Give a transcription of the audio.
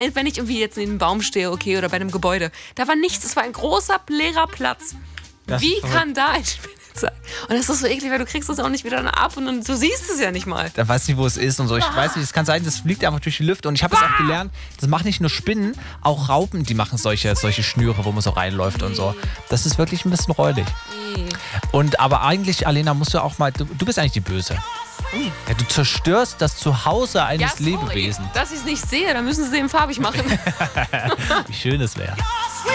wenn ich irgendwie jetzt neben einem Baum stehe, okay, oder bei einem Gebäude. Da war nichts, es war ein großer, leerer Platz. Wie kann da ein Spinnennetz sein? Und das ist so eklig, weil du kriegst es auch nicht wieder ab und du siehst es ja nicht mal. Da weiß nicht, wo es ist und so. Ich weiß nicht, es kann sein, das fliegt einfach durch die Lüfte. Und ich habe es auch gelernt, das machen nicht nur Spinnen, auch Raupen, die machen solche Schnüre, wo man so reinläuft und so. Das ist wirklich ein bisschen räudig. Aber eigentlich, Alena, musst du auch mal, du bist eigentlich die Böse. Ja, du zerstörst das Zuhause eines Lebewesens. Dass ich es nicht sehe, dann müssen sie es eben farbig machen. Wie schön es wäre.